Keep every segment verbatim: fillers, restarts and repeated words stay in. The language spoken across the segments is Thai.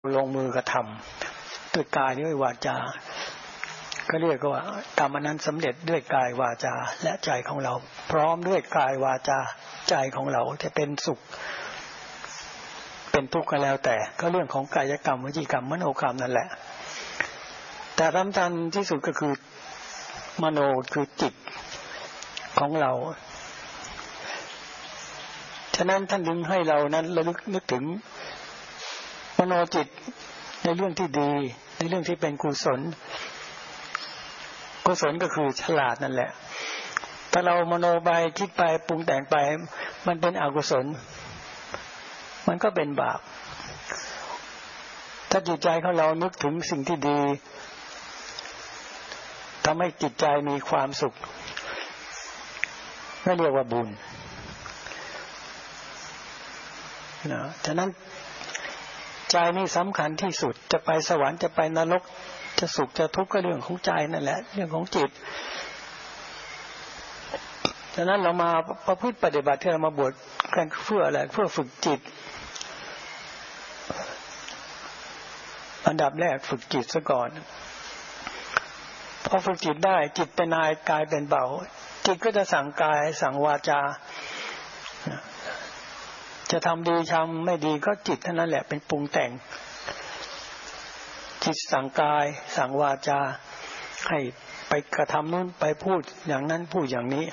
ลงมือกระทำด้วยกายด้วยวาจาก็เรียกว่ากรรมนั้นสำเร็จด้วยกายวาจาและใจของเราพร้อมด้วยกายวาจาใจของเราจะเป็นสุขเป็นทุกข์ก็แล้วแต่ก็เรื่องของกายกรรมวจีกรรมมโนกรรมนั่นแหละแต่สำคัญที่สุดก็คือมโนคือจิตของเราฉะนั้นท่านดึงให้เรานั้นระลึกนึกถึงมโนจิตในเรื่องที่ดีในเรื่องที่เป็นกุศลกุศลก็คือฉลาดนั่นแหละถ้าเรามโนไปคิดไปปรุงแต่งไปมันเป็นอกุศลมันก็เป็นบาปถ้าจิตใจของเรานึกถึงสิ่งที่ดีทำให้จิตใจมีความสุขนั่นเรียกว่าบุญนะฉะนั้นใจนี่สำคัญที่สุดจะไปสวรรค์จะไปนรกจะสุขจะทุกข์ก็เรื่องของใจนั่นแหละเรื่องของจิตฉะนั้นเรามาประพฤติปฏิบัติที่เรามาบวชกันเพื่ออะไรเพื่อฝึกจิตอันดับแรกฝึกจิตซะก่อนพอฝึกจิตได้จิตเป็นนายกายเป็นเบาจิตก็จะสั่งกายสั่งวาจาจะทำดีทำไม่ดีก็จิตเท่านั้นแหละเป็นปรุงแต่งจิตสั่งกายสั่งวาจาให้ไปกระทำนู้นไปพูดอย่างนั้นพูดอย่างนี้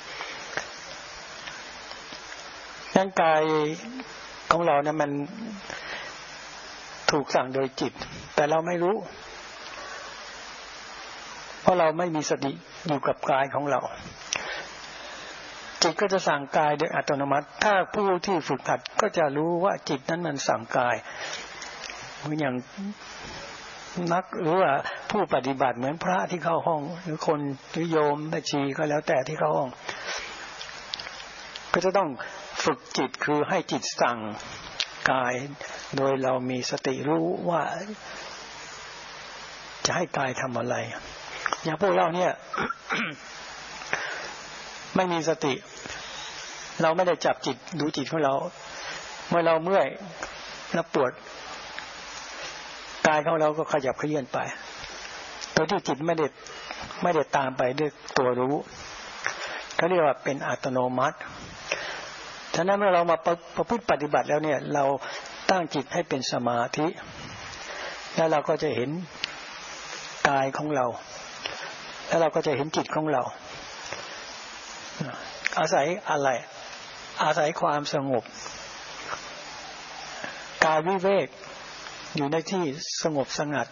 ร่างกายของเราเนี่ยมันถูกสั่งโดยจิตแต่เราไม่รู้เพราะเราไม่มีสติอยู่กับกายของเราจิตก็จะสั่งกายโดยอัตโนมัติถ้าผู้ที่ฝึกหัดก็จะรู้ว่าจิตนั้นมันสั่งกายเหมือนอย่างนักหรือว่าผู้ปฏิบัติเหมือนพระที่เข้าห้องหรือคนหรือโยมแม่ชีก็แล้วแต่ที่เข้าห้องก็จะต้องฝึกจิตคือให้จิตสั่งกายโดยเรามีสติรู้ว่าจะให้กายทำอะไรอย่างพวกเราเนี่ย ไม่มีสติเราไม่ได้จับจิตดูจิตของเราเมื่อเราเมื่อยแล้วปวดกายของเราก็ขยับเขยื้อนไปโดยที่จิตไม่ได้ไม่ได้ตามไปด้วยตัวรู้เขาเรียกว่าเป็นอัตโนมัติฉะนั้นเมื่อเรามาประพฤติปฏิบัติแล้วเนี่ยเราตั้งจิตให้เป็นสมาธิแล้วเราก็จะเห็นกายของเราแล้วเราก็จะเห็นจิตของเราอาศัยอะไรอาศัยความสงบกายวิเวกอยู่ในที่สงบสงัด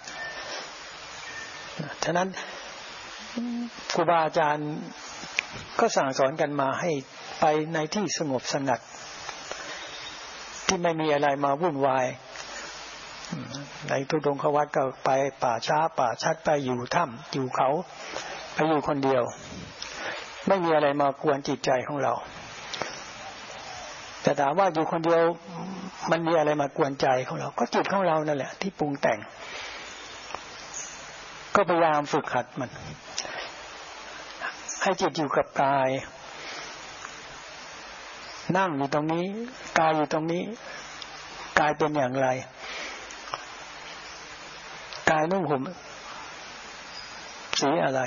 ฉะนั้นครูบาอาจารย์ก็สั่งสอนกันมาให้ไปในที่สงบสงัดที่ไม่มีอะไรมาวุ่นวายในทุดงควัตก็ไปป่าช้าป่าชัดไปอยู่ถ้ำอยู่เขาไปอยู่คนเดียวไม่มีอะไรมากวนจิตใจของเราแต่ถามว่าอยู่คนเดียวมันมีอะไรมากวนใจของเราก็จิตของเรานั่นแหละที่ปรุงแต่งก็พยายามฝึกหัดมันให้จิตอยู่กับกายนั่งอยู่ตรงนี้กายอยู่ตรงนี้กายเป็นอย่างไรกายนุ่งห่มสีอะไร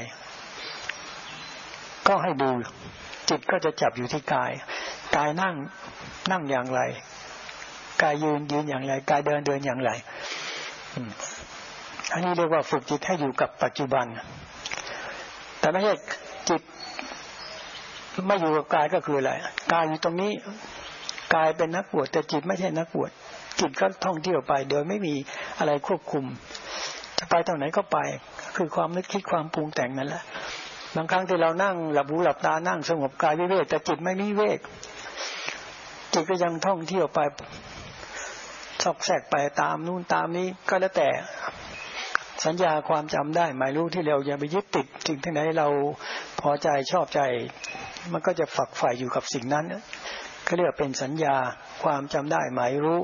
ก็ให้ดูจิตก็จะจับอยู่ที่กายกายนั่งนั่งอย่างไรกายยืนยืนอย่างไรกายเดินเดินอย่างไรอันนี้เรียกว่าฝึกจิตให้อยู่กับปัจจุบันแต่ไม่ใช่จิตไม่อยู่กับกายก็คืออะไรกายอยู่ตรงนี้กายเป็นนักบวชแต่จิตไม่ใช่นักบวชจิตก็ท่องเที่ยวไปโดยไม่มีอะไรควบคุมจะไปตรงไหนก็ไปคือความนึกคิดความปรุงแต่งนั่นแหละบางครั้งที่เรานั่งหลับหูหลับตานั่งสงบกายวิเวกแต่จิตไม่มีเวกจิตก็ยังท่องเที่ยวไปซอกแซกไปตามนู่นตามนี้ก็แล้วแต่สัญญาความจำได้หมายรู้ที่เราอย่าไปยึดติดสิ่งที่ไหนเราพอใจชอบใจมันก็จะฝักใฝ่อยู่กับสิ่งนั้นก็เรียกเป็นสัญญาความจำได้หมายรู้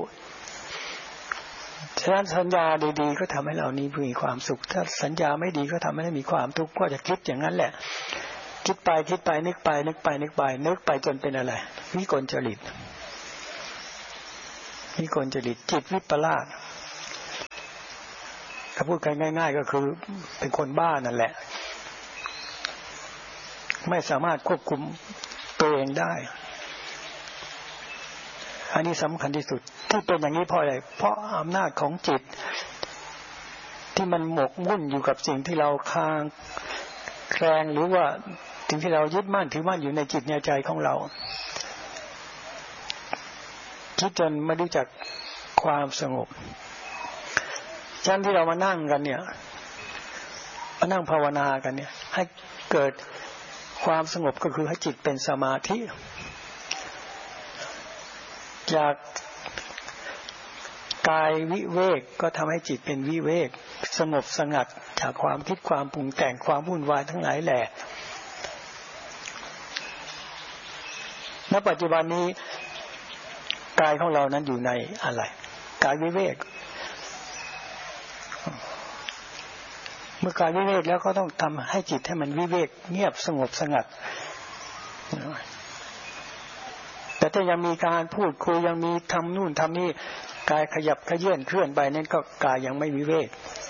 ฉะนั้นสัญญาดีๆก็ทำให้เรานี้มีความสุขถ้าสัญญาไม่ดีก็ทำให้มีความทุกข์ก็จะคิดอย่างนั้นแหละคิดไปคิดไปนึกไปนึกไปนึกไปนึกไปจนเป็นอะไรวิกลจริตวิกลจริตจิตวิปลาสถ้าพูดกันง่ายๆก็คือเป็นคนบ้านั่นแหละไม่สามารถควบคุมตัวเองได้อันนี้สำคัญที่สุดที่เป็นอย่างนี้เพราะอะไรเพราะอำนาจของจิตที่มันหมกมุ่นอยู่กับสิ่งที่เราคลางแคลงหรือว่าสิ่งที่เรายึดมั่นถือมั่นอยู่ในจิตในใจของเราคิดจนไม่รู้จักความสงบฉะนั้นที่เรามานั่งกันเนี่ยมานั่งภาวนากันเนี่ยให้เกิดความสงบก็คือให้จิตเป็นสมาธิจากกายวิเวกก็ทำให้จิตเป็นวิเวกสงบสงัดจากความคิดความปรุงแต่งความวุ่นวายทั้งหลายแหละณปัจจุบันนี้กายของเรานั้นอยู่ในอะไรกายวิเวกเมื่อกายวิเวกแล้วก็ต้องทำให้จิตให้มันวิเวกเงียบสงบสงัดแต่ถ้ายังมีการพูดคุยยังมีทำนู่นทำนี่กายขยับขยื่นเคลื่อนไปนั่นก็กายยังไม่วิเวก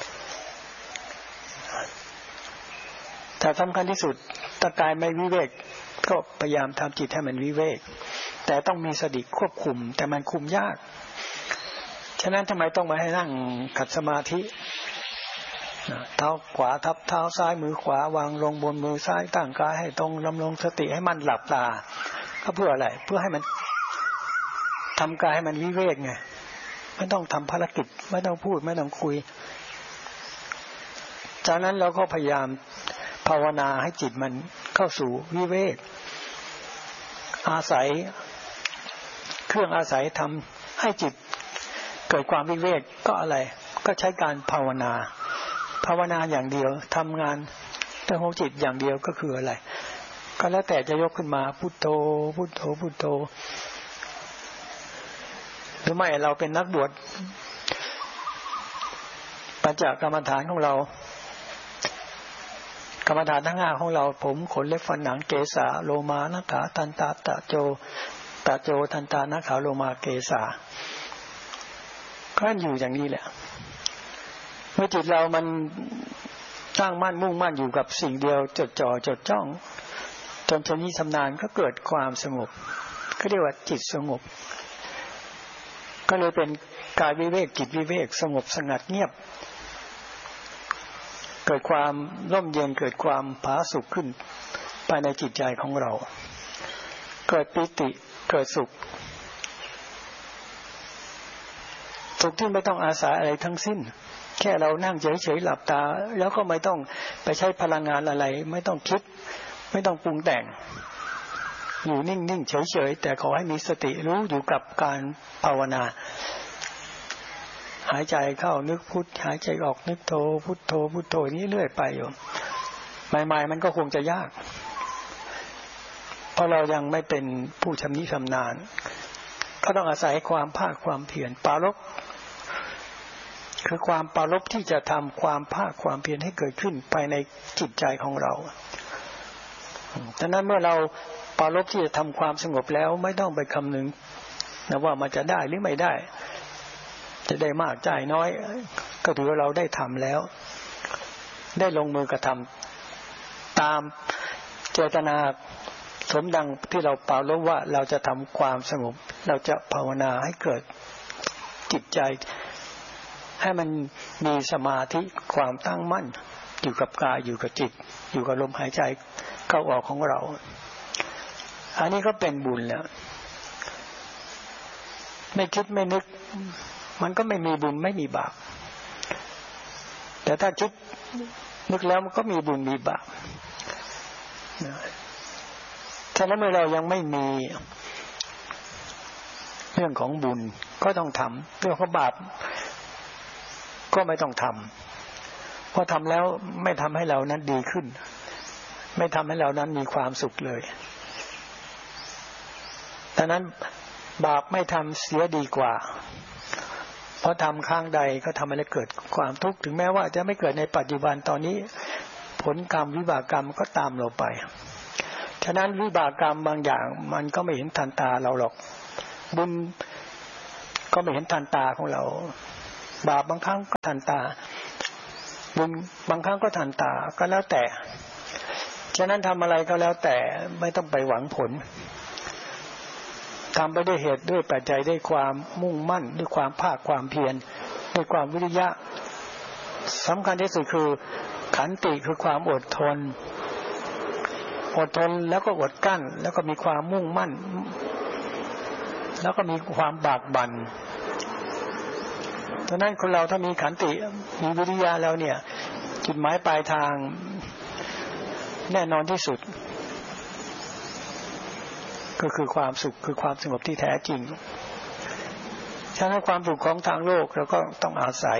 แต่สำคัญที่สุดถ้ากายไม่วิเวกก็พยายามทำจิตให้มันวิเวกแต่ต้องมีสติควบคุมแต่มันคุมยากฉะนั้นทำไมต้องมาให้นั่งขัดสมาธิเท้าขวาทับเท้าซ้ายมือขวาวางลงบนมือซ้ายตั้งกายให้ตรงดำรงสติให้มันหลับตาก็เพื่ออะไรเพื่อให้มันทำกายให้มันวิเวกไงไม่ต้องทำภารกิจไม่ต้องพูดไม่ต้องคุยจากนั้นเราก็พยายามภาวนาให้จิตมันเข้าสู่วิเวกอาศัยเครื่องอาศัยทำให้จิตเกิดความวิเวกก็อะไรก็ใช้การภาวนาภาวนาอย่างเดียวทำงานเรื่องของจิตอย่างเดียวก็คืออะไรก็แล้วแต่จะยกขึ้นมาพุทโธพุทโธพุทโธหรือไม่เราเป็นนักบวชปัญจกรรมฐานของเรากรรมฐานทั้งห้าของเราผมขนเล็บฟันหนังเกสาโลมานาขาทันตาตะโจตะโจทันตานาขาโลมาเกสาก็อยู่อย่างนี้แหละเมื่อจิตเรามันตั้งมั่นมุ่งมั่นอยู่กับสิ่งเดียวจดจ่อจดจ้องจนชำนิชำนาญก็เกิดความสงบก็เรียกว่าจิตสงบก็เลยเป็นกายวิเวกจิตวิเวกสงบสงัดเงียบเกิดความร่มเย็นเกิดความผาสุกขึ้นภายในจิตใจของเราเกิดปิติเกิดสุขสุขที่ไม่ต้องอาศัยอะไรทั้งสิ้นแค่เรานั่งเฉยๆหลับตาแล้วก็ไม่ต้องไปใช้พลังงานอะไรไม่ต้องคิดไม่ต้องปรุงแต่งอยู่นิ่งๆเฉยๆแต่ขอให้มีสติรู้อยู่กับการภาวนาหายใจเข้านึกพุทหายใจออกนึกโธพุทโธพุทโธนี้เรื่อยไปอยู่ใหม่ๆมันก็คงจะยากเพราะเรายังไม่เป็นผู้ชำนิชำนาญก็ต้องอาศัยความภาคความเพียรปรารภคือความปรารภที่จะทำความภาคความเพียรให้เกิดขึ้นภายในจิตใจของเราดังนั้นเมื่อเราปรารภที่จะทำความสงบแล้วไม่ต้องไปคำนึงนะว่ามันจะได้หรือไม่ได้จะได้มากใจน้อยก็ถือว่าเราได้ทำแล้วได้ลงมือกระทำตามเจตนาสมดังที่เราปรารภว่าเราจะทำความสงบเราจะภาวนาให้เกิดจิตใจให้มันมีสมาธิความตั้งมั่นอยู่กับกายอยู่กับจิตอยู่กับลมหายใจเข้าออกของเราอันนี้ก็เป็นบุญแล้วไม่คิดไม่นึกมันก็ไม่มีบุญไม่มีบาปแต่ถ้าคิดนึกแล้วมันก็มีบุญมีบาปฉะนั้นเมื่อเรายังไม่มีเรื่องของบุญก็ต้องทำเรื่องของบาปก็ไม่ต้องทำเพราะทำแล้วไม่ทำให้เรานั้นดีขึ้นไม่ทำให้เรานั้นมีความสุขเลยดังนั้นบาปไม่ทำเสียดีกว่าเพราะทำข้างใดก็ทำให้เกิดความทุกข์ถึงแม้ว่าจะไม่เกิดในปัจจุบันตอนนี้ผลกรรมวิบากกรรมก็ตามเราไปฉะนั้นวิบากกรรมบางอย่างมันก็ไม่เห็นทันตาเราหรอกบุญก็ไม่เห็นทันตาของเราบาปบางครั้งก็ทันตาบุญบางครั้งก็ทันตาก็แล้วแต่ฉะนั้นทำอะไรก็แล้วแต่ไม่ต้องไปหวังผลทำไปด้วยเหตุด้วยปัจจัยด้วยความมุ่งมั่นด้วยความภาคความเพียรด้วยความวิริยะสำคัญที่สุดคือขันติคือความอดทนอดทนแล้วก็อดกั้นแล้วก็มีความมุ่งมั่นแล้วก็มีความบากบั่นดังนั้นคนเราถ้ามีขันติมีวิริยะแล้วเนี่ยจุดหมายปลายทางแน่นอนที่สุดก็คือความสุขคือความสงบที่แท้จริงฉะนั้นความสุขของทางโลกเราก็ต้องอาศัย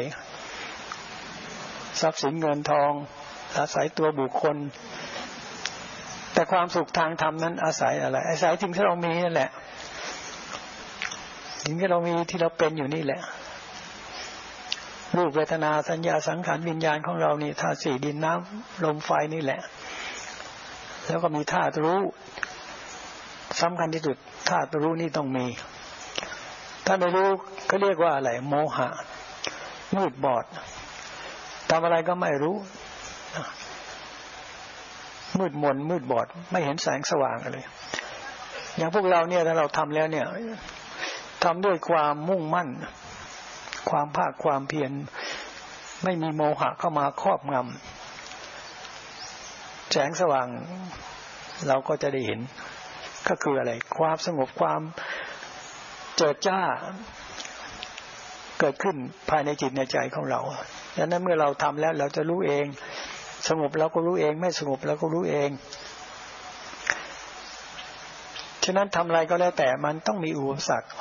ทรัพย์สินเงินทองอาศัยตัวบุคคลแต่ความสุขทางธรรมนั้นอาศัยอะไรอาศัยสิ่งที่เรามีนั่นแหละสิ่งที่เรามีที่เราเป็นอยู่นี่แหละรูปเวทนาสัญญาสังขารวิญญาณของเรานี่ธาตุสี่ดินน้ำลมไฟนี่แหละแล้วก็มีธาตุรู้สำคัญที่สุดธาตุรู้นี่ต้องมีถ้าไม่รู้ก็เรียกว่าอะไรโมหะมืดบอดทำอะไรก็ไม่รู้มืดมนมืดบอดไม่เห็นแสงสว่างเลยอย่างพวกเราเนี่ยถ้าเราทำแล้วเนี่ยทำด้วยความมุ่งมั่นความภาคความเพียรไม่มีโมหะเข้ามาครอบงำแสงสว่างเราก็จะได้เห็นก็คืออะไรความสงบความเจิดจ้าเกิดขึ้นภายในจิตในใจของเราดังนั้นเมื่อเราทำแล้วเราจะรู้เองสงบเราก็รู้เองไม่สงบเราก็รู้เองฉะนั้นทำอะไรก็แล้วแต่มันต้องมีอุปสรรค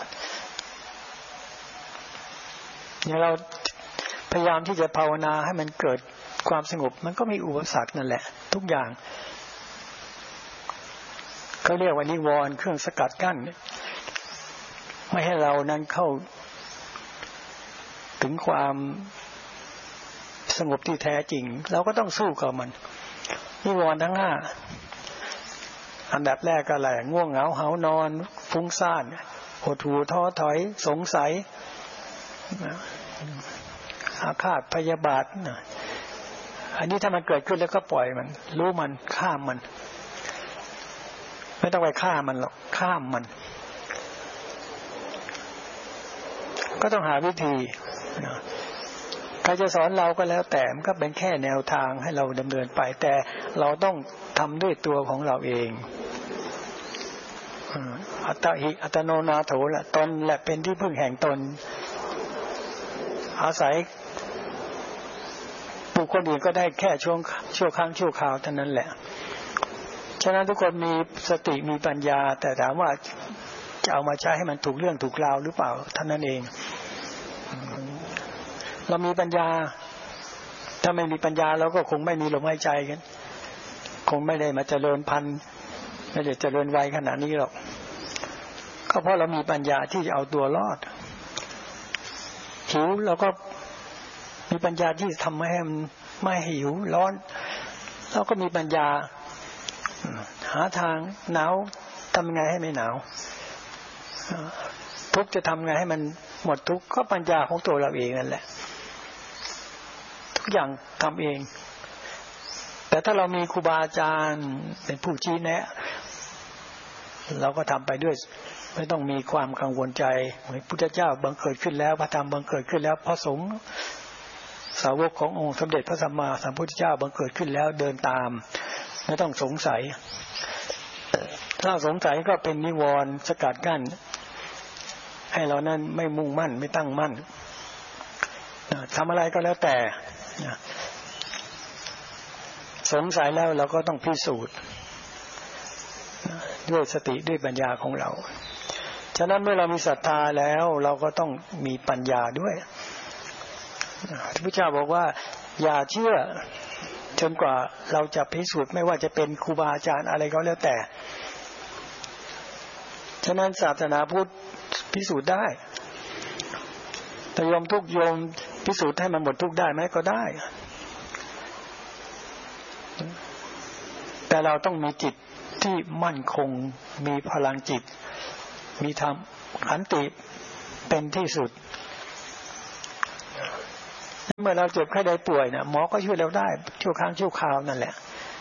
อย่างเราพยายามที่จะภาวนาให้มันเกิดความสงบมันก็มีอุปสรรคนั่นแหละทุกอย่างเขาเรียกว่านิวรณ์เครื่องสกัดกั้นไม่ให้เรานั้นเข้าถึงความสงบที่แท้จริงเราก็ต้องสู้กับมันนิวรณ์ทั้งห้าอันดับแรกก็อะไรง่วงเหงาหาวนอนฟุ้งซ่านหดหู่ท้อถอยสงสัยอาฆาตพยาบาทอันนี้ถ้ามันเกิดขึ้นแล้วก็ปล่อยมันรู้มันข้ามมันไม่ต้องไปฆ่ามันหรอกข้ามมันก็ต้องหาวิธีใครจะสอนเราก็แล้วแต่มันก็เป็นแค่แนวทางให้เราดำเนินไปแต่เราต้องทำด้วยตัวของเราเองอัตตหิอัตโนนาโถละตนแหละเป็นที่พึ่งแห่งตนอาศัยบุคคลอื่นก็ได้แค่ช่วงชั่วครั้งชั่วคราวเท่านั้นแหละฉะนั้นทุกคนมีสติมีปัญญาแต่ถามว่าจะเอามาใช้ให้มันถูกเรื่องถูกราวหรือเปล่าเท่านั้นเองเรามีปัญญาถ้าไม่มีปัญญาเราก็คงไม่มีลมหายใจกันคงไม่ได้มาเจริญพันธุ์ไม่ได้เจริญวัยขนาดนี้หรอกก็เพราะเรามีปัญญาที่จะเอาตัวรอดหิวเราก็มีปัญญาที่ทำให้มันไม่หิวร้อนเราก็มีปัญญาหาทางหนาวทำไงให้ไม่หนาวทุกข์จะทำไงให้มันหมดทุกข์ก็ปัญญาของตัวเราเองนั่นแหละทุกอย่างทำเองแต่ถ้าเรามีครูบาอาจารย์เป็นผู้ชี้แนะเราก็ทำไปด้วยไม่ต้องมีความกังวลใจพระพุทธเจ้าบังเกิดขึ้นแล้วพระธรรมบังเกิดขึ้นแล้วพระสงฆ์สาวกขององค์สมเด็จพระสัมมาสัมพุทธเจ้าบังเกิดขึ้นแล้วเดินตามไม่ต้องสงสัยถ้าสงสัยก็เป็นนิวรณ์สกัดกั้นให้เรานั้นไม่มุ่งมั่นไม่ตั้งมั่นทำอะไรก็แล้วแต่สงสัยแล้วเราก็ต้องพิสูจน์ด้วยสติด้วยปัญญาของเราฉะนั้นเมื่อเรามีศรัทธาแล้วเราก็ต้องมีปัญญาด้วยพระพุทธเจ้าบอกว่าอย่าเชื่อจนกว่าเราจะพิสูจน์ไม่ว่าจะเป็นครูบาอาจารย์อะไรก็แล้วแต่ฉะนั้นศาสนาพุทธพิสูจน์ได้แต่โยมทุกโยมพิสูจน์ให้มันหมดทุกได้ไหมก็ได้แต่เราต้องมีจิตที่มั่นคงมีพลังจิตมีธรรมขันติเป็นที่สุดเมื่อเราเจ็บไข้ได้ป่วยเนี่ยหมอก็ช่วยเราได้ชั่วครั้งชั่วคราวนั่นแหละ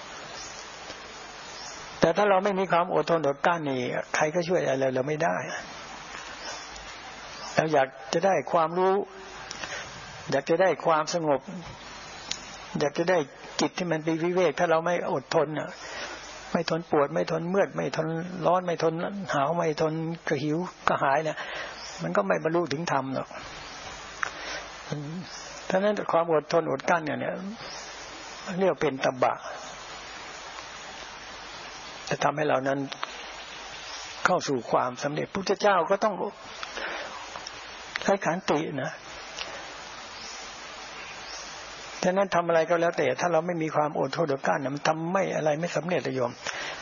แต่ถ้าเราไม่มีความอดทนอดกลั้นนี่ใครก็ช่วยอะไรเราไม่ได้เราอยากจะได้ความรู้อยากจะได้ความสงบอยากจะได้จิตที่มันเป็นวิเวกถ้าเราไม่อดทนน่ะไม่ทนปวดไม่ทนเมื่อยไม่ทนร้อนไม่ทนหนาวไม่ทนกระหิวกระหายเนี่ยมันก็ไม่บรรลุถึงธรรมหรอกเพราะฉะนั้นความอดทนอดกลั้นเนี่ยเนี่ยเรียกเป็นตบะจะทำให้เรานั้นเข้าสู่ความสำเร็จพุทธเจ้าก็ต้องใช้ขันตินะฉะนั้นทำอะไรก็แล้วแต่ถ้าเราไม่มีความอดทนอดกลั้นมันทำไม่อะไรไม่สำเร็จเลยโยม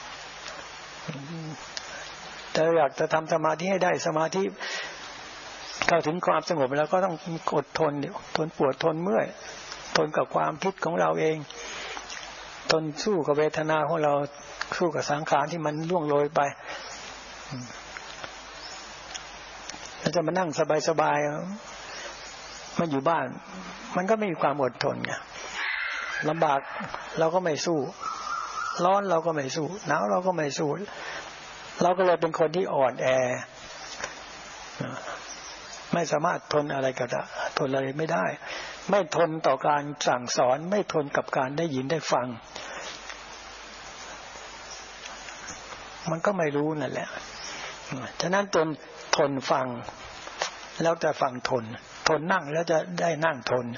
แต่อยากจะทำสมาธิให้ได้สมาธิเข้าถึงความสงบแล้วก็ต้องอดทนทนปวดทนเมื่อยทนกับความคิดของเราเองทนสู้กับเวทนาของเราสู้กับสังขารที่มันล่วงโรยไปแล้วจะมานั่งสบายๆมาอยู่บ้านมันก็ไม่มีความอดทนไงลำบากเราก็ไม่สู้ร้อนเราก็ไม่สู้หนาวเราก็ไม่สู้เราก็เลยเป็นคนที่อ่อนแอไม่สามารถทนอะไรก็ได้ทนอะไรไม่ได้ไม่ทนต่อการสั่งสอนไม่ทนกับการได้ยินได้ฟังมันก็ไม่รู้นั่นแหละฉะนั้นจนทนฟังแล้วแต่ฟังทนทนนั่งแล้วจะได้นั่งทน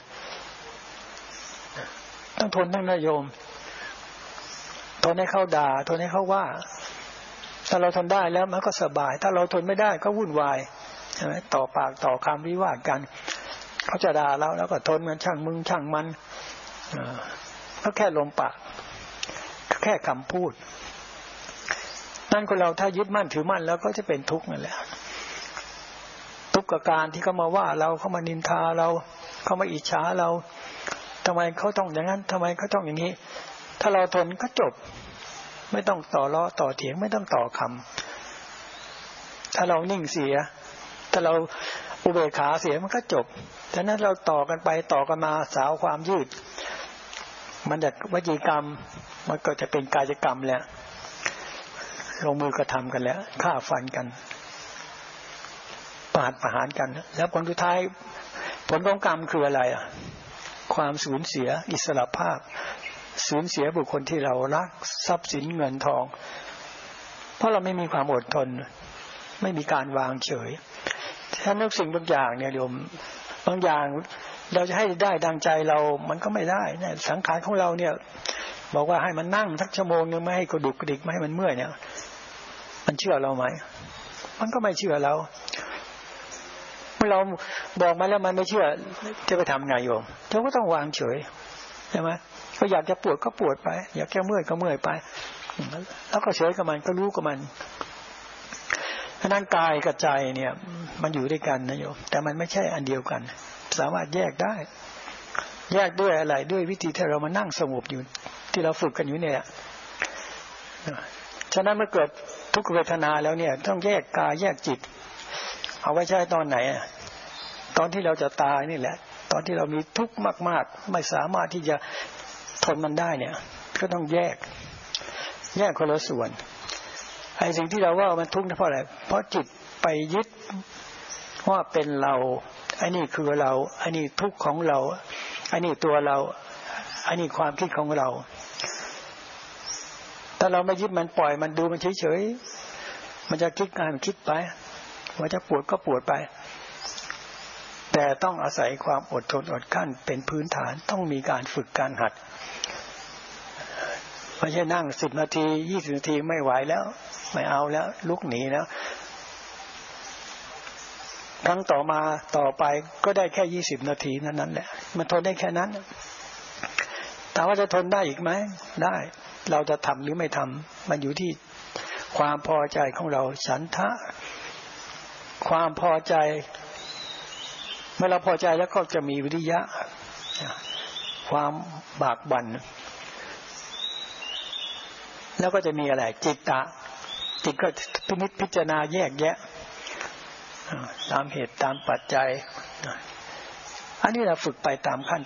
ต้องทนทั้งนายโยมทนให้เขาด่าทนให้เขาว่าถ้าเราทนได้แล้วมันก็สบายถ้าเราทนไม่ได้ก็วุ่นวายใช่ไหมต่อปากต่อคำวิวาทกันเขาจะด่าเราแล้วก็ทนมันช่างมึงช่างมันก็แค่ลมปากแค่คำพูดนั่นคนเราถ้ายึดมั่นถือมั่นแล้วก็จะเป็นทุกข์นั่นแหละทุกข์กับการที่เขามาว่าเราเขามานินทาเราเขามาอิจฉาเราทำไมเขาต้องอย่างนั้นทำไมเขาต้องอย่างนี้ถ้าเราทนก็จบไม่ต้องต่อล้อต่อเถียงไม่ต้องต่อคำถ้าเรานิ่งเสียถ้าเราอุเบกขาเสียมันก็จบฉะนั้นเราต่อกันไปต่อกันมาสาวความยืดมันจากวจีกรรมมันก็จะเป็นกายกรรมแล้วลงมือกระทำกันแล้วฆ่าฟันกันปาดประหารกันแล้วผลสุดท้ายผลของกรรมคืออะไรอ่ะความสูญเสียอิสรภาพสูญเสียบุคคลที่เรารักทรัพย์สินเงินทองเพราะเราไม่มีความอดทนไม่มีการวางเฉยถ้านึกสิ่งบางอย่างเนี่ยโยมบางอย่างเราจะให้ได้ดังใจเรามันก็ไม่ได้เนี่ยสังขารของเราเนี่ยบอกว่าให้มันนั่งสักชั่วโมงนึงไม่ให้กระดุกกระดิกไม่ให้มันเมื่อยเนี่ยมันเชื่อเราไหมมันก็ไม่เชื่อเราเมื่อเราบอกมาแล้วมันไม่เชื่อจะไปทำไงโยมเราก็ต้องวางเฉยใช่ไหมก็อยากจะปวดก็ปวดไปอยากแก้เมื่อยก็เมื่อยไปแล้วก็เฉยกับมันก็รู้กับมันฉะนั้นกายกับใจเนี่ยมันอยู่ด้วยกันนะโยมแต่มันไม่ใช่อันเดียวกันสามารถแยกได้แยกด้วยอะไรด้วยวิธีที่เรามานั่งสงบอยู่ที่เราฝึกกันอยู่เนี่ยฉะนั้นเมื่อเกิดทุกขเวทนาแล้วเนี่ยต้องแยกกายแยกจิตเอาไว้ใช้ตอนไหนตอนที่เราจะตายนี่แหละตอนที่เรามีทุกข์มากๆไม่สามารถที่จะทนมันได้เนี่ยก็ต้องแยกแยกคนละส่วนไอ้สิ่งที่เราว่ามันทุกข์เพราะอะไรเพราะจิตไปยึดว่าเป็นเราไอ้นี่คือเราไอ้นี่ทุกข์ของเราไอ้นี่ตัวเราไอ้นี่ความคิดของเราถ้าเราไม่ยึดมันปล่อยมันดูมันเฉยๆมันจะคิดงานมันคิดไปว่าจะปวดก็ปวดไปแต่ต้องอาศัยความอดทนอดกลั้นเป็นพื้นฐานต้องมีการฝึกการหัดไม่ใช่นั่งสิบนาทียี่สิบนาทีไม่ไหวแล้วไม่เอาแล้วลุกหนีแล้วครั้งต่อมาต่อไปก็ได้แค่ยี่สิบนาทีนั้นนั่นแหละมันทนได้แค่นั้นถามว่าจะทนได้อีกไหมได้เราจะทำหรือไม่ทำมันอยู่ที่ความพอใจของเราฉันทะความพอใจเมื่อเราพอใจแล้วก็จะมีวิริยะความบากบั่นแล้วก็จะมีอะไรจิตตะจิตก็พินิจพิจารณาแยกแยะตามเหตุตามปัจจัยอันนี้เราฝึกไปตามขั้น